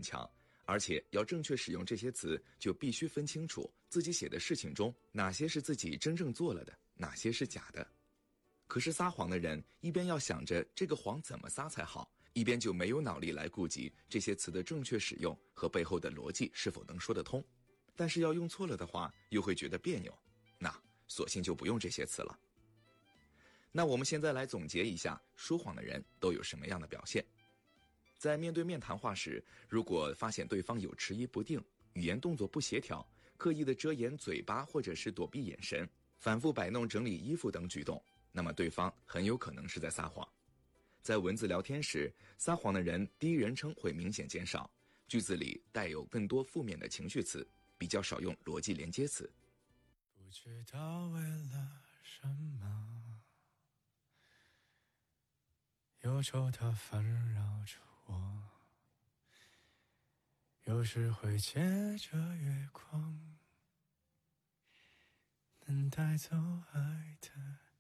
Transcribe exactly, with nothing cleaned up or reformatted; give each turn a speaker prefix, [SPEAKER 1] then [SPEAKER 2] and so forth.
[SPEAKER 1] 强，而且要正确使用这些词，就必须分清楚自己写的事情中哪些是自己真正做了的，哪些是假的。可是撒谎的人一边要想着这个谎怎么撒才好，一边就没有脑力来顾及这些词的正确使用和背后的逻辑是否能说得通。但是要用错了的话，又会觉得别扭，那索性就不用这些词了。那我们现在来总结一下，说谎的人都有什么样的表现。在面对面谈话时，如果发现对方有迟疑不定、语言动作不协调、刻意的遮掩嘴巴或者是躲避眼神、反复摆弄整理衣服等举动，那么对方很有可能是在撒谎。在文字聊天时，撒谎的人第一人称会明显减少，句子里带有更多负面的情绪词，比较少用逻辑连接词。
[SPEAKER 2] 不知道为了什么，忧愁它烦扰着我，有时会借着月光，能带走爱的